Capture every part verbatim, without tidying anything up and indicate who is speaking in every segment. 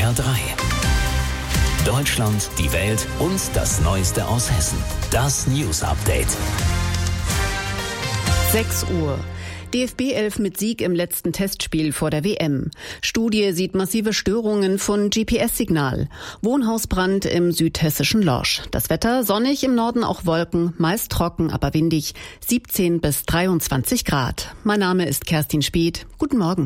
Speaker 1: R drei. Deutschland, die Welt und das Neueste aus Hessen. Das News Update.
Speaker 2: sechs Uhr. D F B elf mit Sieg im letzten Testspiel vor der W M. Studie sieht massive Störungen von G P S-Signal. Wohnhausbrand im südhessischen Lorsch. Das Wetter sonnig, im Norden auch Wolken, meist trocken, aber windig, siebzehn bis dreiundzwanzig Grad. Mein Name ist Kerstin Speth. Guten Morgen.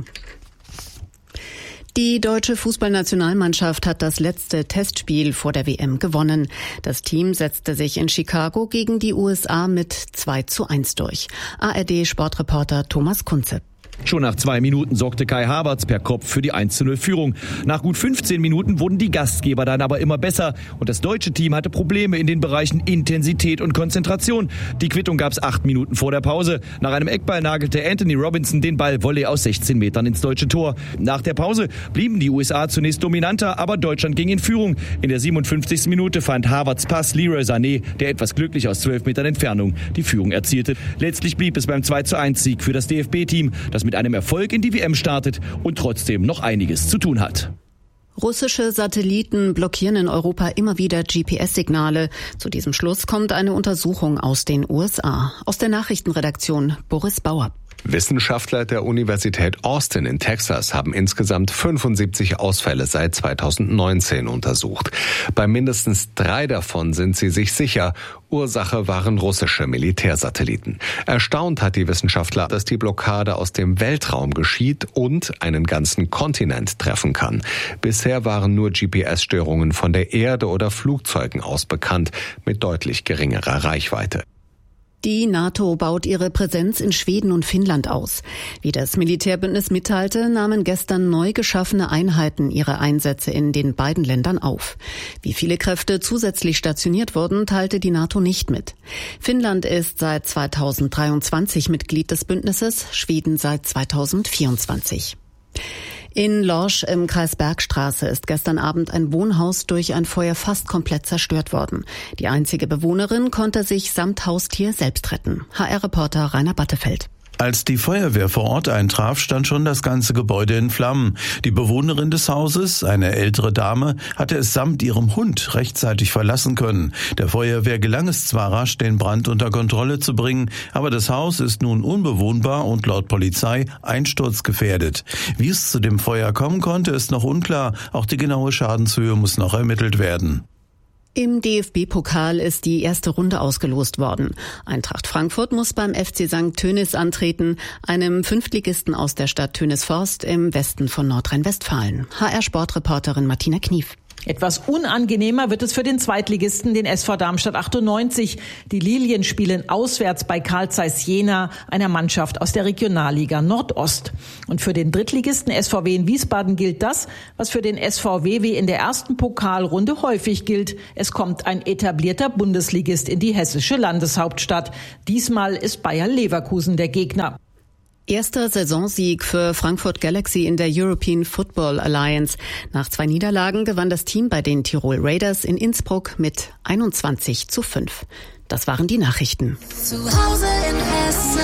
Speaker 2: Die deutsche Fußballnationalmannschaft hat das letzte Testspiel vor der W M gewonnen. Das Team setzte sich in Chicago gegen die U S A mit zwei zu eins durch. A R D-Sportreporter Thomas Kunze.
Speaker 3: Schon nach zwei Minuten sorgte Kai Havertz per Kopf für die eins zu null Führung. Nach gut fünfzehn Minuten wurden die Gastgeber dann aber immer besser. Und das deutsche Team hatte Probleme in den Bereichen Intensität und Konzentration. Die Quittung gab es acht Minuten vor der Pause. Nach einem Eckball nagelte Anthony Robinson den Ball Volley aus sechzehn Metern ins deutsche Tor. Nach der Pause blieben die U S A zunächst dominanter, aber Deutschland ging in Führung. In der siebenundfünfzigsten Minute fand Havertz Pass Leroy Sané, der etwas glücklich aus zwölf Metern Entfernung die Führung erzielte. Letztlich blieb es beim zwei zu eins Sieg für das D F B-Team, das mit einem Erfolg in die W M startet und trotzdem noch einiges zu tun hat.
Speaker 2: Russische Satelliten blockieren in Europa immer wieder G P S-Signale. Zu diesem Schluss kommt eine Untersuchung aus den U S A. Aus der Nachrichtenredaktion Boris Bauer.
Speaker 4: Wissenschaftler der Universität Austin in Texas haben insgesamt fünfundsiebzig Ausfälle seit zweitausendneunzehn untersucht. Bei mindestens drei davon sind sie sich sicher, Ursache waren russische Militärsatelliten. Erstaunt hat die Wissenschaftler, dass die Blockade aus dem Weltraum geschieht und einen ganzen Kontinent treffen kann. Bisher waren nur G P S-Störungen von der Erde oder Flugzeugen aus bekannt, mit deutlich geringerer Reichweite.
Speaker 2: Die NATO baut ihre Präsenz in Schweden und Finnland aus. Wie das Militärbündnis mitteilte, nahmen gestern neu geschaffene Einheiten ihre Einsätze in den beiden Ländern auf. Wie viele Kräfte zusätzlich stationiert wurden, teilte die NATO nicht mit. Finnland ist seit zweitausenddreiundzwanzig Mitglied des Bündnisses, Schweden seit zweitausendvierundzwanzig. In Lorsch im Kreis Bergstraße ist gestern Abend ein Wohnhaus durch ein Feuer fast komplett zerstört worden. Die einzige Bewohnerin konnte sich samt Haustier selbst retten. H R-Reporter Rainer Battefeld.
Speaker 5: Als die Feuerwehr vor Ort eintraf, stand schon das ganze Gebäude in Flammen. Die Bewohnerin des Hauses, eine ältere Dame, hatte es samt ihrem Hund rechtzeitig verlassen können. Der Feuerwehr gelang es zwar rasch, den Brand unter Kontrolle zu bringen, aber das Haus ist nun unbewohnbar und laut Polizei einsturzgefährdet. Wie es zu dem Feuer kommen konnte, ist noch unklar. Auch die genaue Schadenshöhe muss noch ermittelt werden.
Speaker 2: Im D F B-Pokal ist die erste Runde ausgelost worden. Eintracht Frankfurt muss beim F C Sankt Tönis antreten, einem Fünftligisten aus der Stadt Tönisforst im Westen von Nordrhein-Westfalen. H R-Sportreporterin Martina Knief.
Speaker 6: Etwas unangenehmer wird es für den Zweitligisten, den S V Darmstadt achtundneunzig. Die Lilien spielen auswärts bei Carl Zeiss Jena, einer Mannschaft aus der Regionalliga Nordost. Und für den Drittligisten S V W in Wiesbaden gilt das, was für den S V W wie in der ersten Pokalrunde häufig gilt. Es kommt ein etablierter Bundesligist in die hessische Landeshauptstadt. Diesmal ist Bayer Leverkusen der Gegner.
Speaker 2: Erster Saisonsieg für Frankfurt Galaxy in der European Football Alliance. Nach zwei Niederlagen gewann das Team bei den Tirol Raiders in Innsbruck mit einundzwanzig zu fünf. Das waren die Nachrichten.
Speaker 7: Zu Hause in Hessen.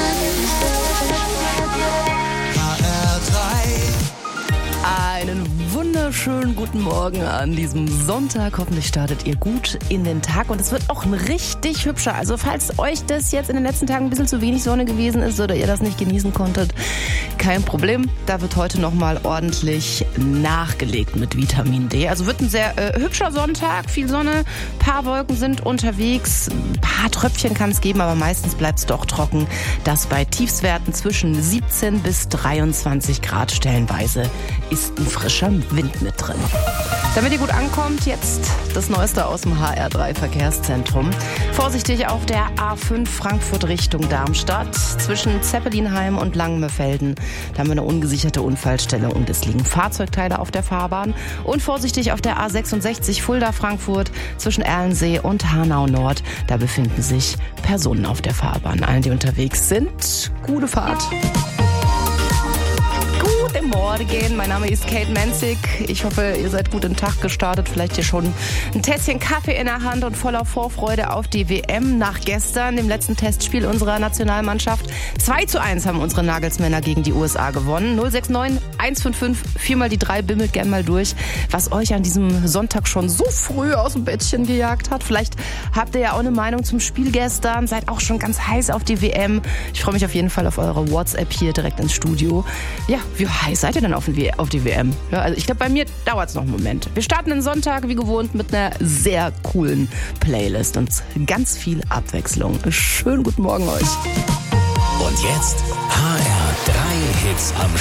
Speaker 7: H R drei.
Speaker 8: Einen wunderschönen guten Morgen an diesem Sonntag. Hoffentlich startet ihr gut in den Tag und es wird auch ein richtig hübscher. Also falls euch das jetzt in den letzten Tagen ein bisschen zu wenig Sonne gewesen ist oder ihr das nicht genießen konntet, kein Problem. Da wird heute nochmal ordentlich nachgelegt mit Vitamin D. Also wird ein sehr äh, hübscher Sonntag, viel Sonne, paar Wolken sind unterwegs, ein paar Tröpfchen kann es geben, aber meistens bleibt es doch trocken. Das bei Tiefstwerten zwischen siebzehn bis dreiundzwanzig Grad stellenweise ist ein frischer Wind mit drin. Damit ihr gut ankommt, jetzt das Neueste aus dem H R drei Verkehrszentrum. Vorsichtig auf der A fünf Frankfurt Richtung Darmstadt zwischen Zeppelinheim und Langenmefelden. Da haben wir eine ungesicherte Unfallstelle und es liegen Fahrzeugteile auf der Fahrbahn. Und vorsichtig auf der A sechsundsechzig Fulda Frankfurt zwischen Erlensee und Hanau Nord. Da befinden sich Personen auf der Fahrbahn. Allen, die unterwegs sind, gute Fahrt. Gute Guten Morgen, mein Name ist Kate Menzig. Ich hoffe, ihr seid gut in den Tag gestartet. Vielleicht hier schon ein Tässchen Kaffee in der Hand und voller Vorfreude auf die W M nach gestern, dem letzten Testspiel unserer Nationalmannschaft. zwei zu eins haben unsere Nagelsmänner gegen die U S A gewonnen. null sechs neun eins fünf fünf, viermal die drei, bimmelt gern mal durch, was euch an diesem Sonntag schon so früh aus dem Bettchen gejagt hat. Vielleicht habt ihr ja auch eine Meinung zum Spiel gestern, seid auch schon ganz heiß auf die W M. Ich freue mich auf jeden Fall auf eure WhatsApp hier direkt ins Studio. Ja, wie heiß seid ihr denn auf die, auf die W M? Ja, also ich glaube, bei mir dauert es noch einen Moment. Wir starten den Sonntag wie gewohnt mit einer sehr coolen Playlist und ganz viel Abwechslung. Schönen guten Morgen euch.
Speaker 1: Und jetzt H R drei Hits am